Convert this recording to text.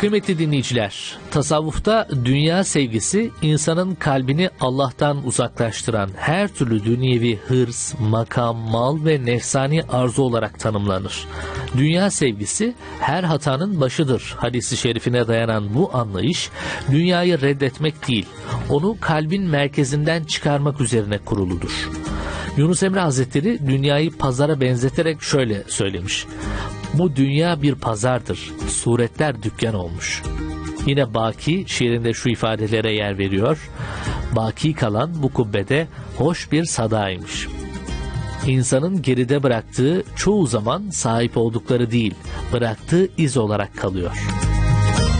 Kıymetli dinleyiciler, tasavvufta dünya sevgisi insanın kalbini Allah'tan uzaklaştıran her türlü dünyevi hırs, makam, mal ve nefsani arzu olarak tanımlanır. Dünya sevgisi her hatanın başıdır hadisi şerifine dayanan bu anlayış, dünyayı reddetmek değil, onu kalbin merkezinden çıkarmak üzerine kuruludur. Yunus Emre Hazretleri dünyayı pazara benzeterek şöyle söylemiş: bu dünya bir pazardır, suretler dükkan olmuş. Yine Baki şiirinde şu ifadelere yer veriyor: baki kalan bu kubbede hoş bir sadaymış. İnsanın geride bıraktığı çoğu zaman sahip oldukları değil, bıraktığı iz olarak kalıyor.